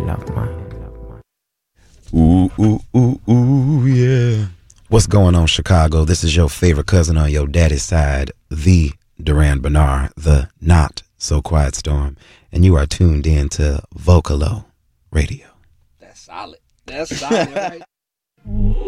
love man. Ooh, ooh, ooh, ooh, yeah. What's going on, Chicago? This is your favorite cousin on your daddy's side, the Duran Bernard, the not so quiet storm, and you are tuned in to Vocalo Radio. That's solid. That's solid, right?